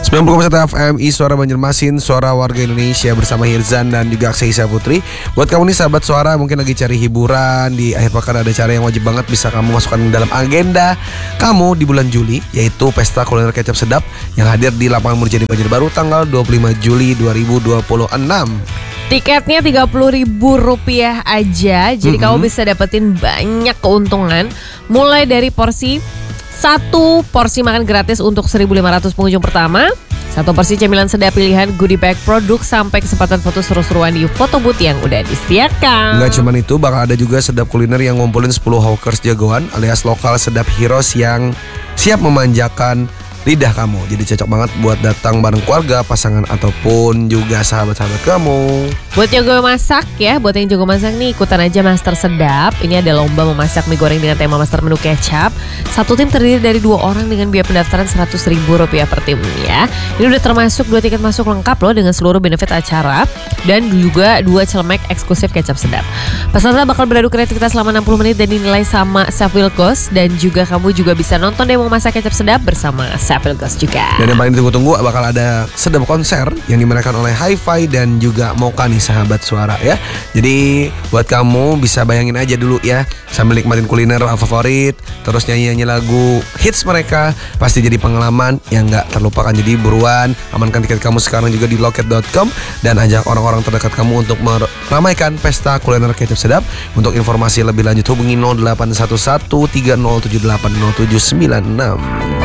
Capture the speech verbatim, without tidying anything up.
sembilan puluh koma satu F M I Suara Banjarmasin, suara warga Indonesia bersama Hirzan dan juga Akseisa Putri. Buat kamu nih sahabat suara mungkin lagi cari hiburan di akhir pekan, ada cara yang wajib banget bisa kamu masukkan dalam agenda kamu di bulan Juli, yaitu Pesta Kuliner Kecap Sedap yang hadir di Lapangan Murjani Banjarbaru tanggal dua puluh lima Juli dua ribu dua puluh enam. Tiketnya tiga puluh ribu rupiah aja. Jadi mm-hmm. kamu bisa dapetin banyak keuntungan. Mulai dari porsi satu porsi makan gratis untuk seribu lima ratus pengunjung pertama, satu porsi cemilan sedap pilihan goodie bag produk, sampai kesempatan foto seru-seruan di foto booth yang udah disediakan. Nggak cuma itu, bakal ada juga sedap kuliner yang ngumpulin sepuluh hawkers jagoan alias lokal sedap heroes yang siap memanjakan lidah kamu. Jadi cocok banget buat datang bareng keluarga, pasangan, ataupun juga sahabat-sahabat kamu. Buat jago masak ya, buat yang jago masak nih, ikutan aja Master Sedap. Ini ada lomba memasak mie goreng dengan tema Master Menu Kecap. Satu tim terdiri dari dua orang dengan biaya pendaftaran seratus ribu rupiah per tim ya. Ini udah termasuk dua tiket masuk lengkap loh dengan seluruh benefit acara, dan juga dua celemek eksklusif kecap sedap. Peserta bakal beradu kreativitas selama enam puluh menit dan dinilai sama Chef Wilkos. Dan juga kamu juga bisa nonton demo masak kecap sedap bersama Chef Wilkos juga. Dan yang paling ditunggu-tunggu bakal ada sedap konser yang dimeriahkan oleh Hi-Fi dan juga Mocha nih sahabat suara ya. Jadi buat kamu bisa bayangin aja dulu ya, sambil nikmatin kuliner favorit, terus nyanyi-nyanyi lagu hits mereka, pasti jadi pengalaman yang gak terlupakan. Jadi buruan amankan tiket kamu sekarang juga di loket dot com dan ajak orang-orang terdekat kamu untuk meramaikan Pesta Kuliner Kecap Sedap. Untuk informasi lebih lanjut hubungi nol delapan satu satu tiga nol tujuh delapan nol tujuh sembilan enam.